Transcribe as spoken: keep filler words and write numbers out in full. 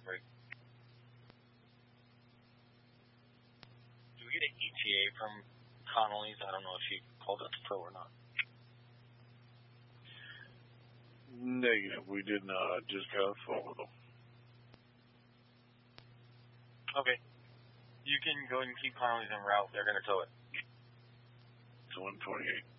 break. Do we get an E T A from Connolly's? I don't know if she called us pro or not. Negative. We did not. Just got a photo. Okay. You can go and keep Connolly's en route. They're going to tow it. It's one twenty-eight.